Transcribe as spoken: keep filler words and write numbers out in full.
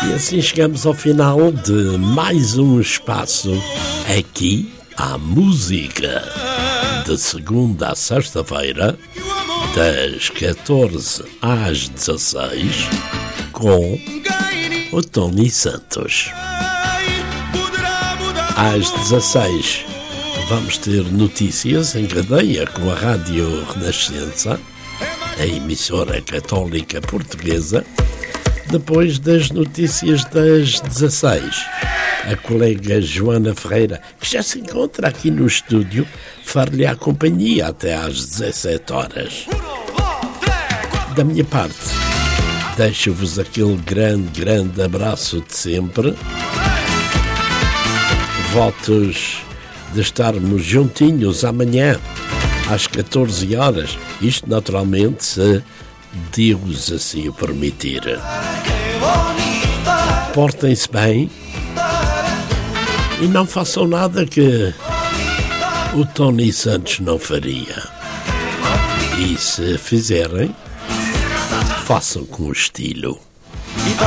E assim chegamos ao final de mais um espaço aqui à música. De segunda a sexta-feira, das catorze às dezasseis, com o Tony Santos. Às dezasseis vamos ter notícias em cadeia com a Rádio Renascença, a emissora católica portuguesa. Depois das notícias das dezasseis, a colega Joana Ferreira, que já se encontra aqui no estúdio, far-lhe a companhia até às dezassete horas. Da minha parte, deixo-vos aquele grande, grande abraço de sempre. Votos de estarmos juntinhos amanhã às catorze horas, isto naturalmente se Deus assim o permitir. Portem-se bem e não façam nada que o Tony Santos não faria. E se fizerem, façam com estilo.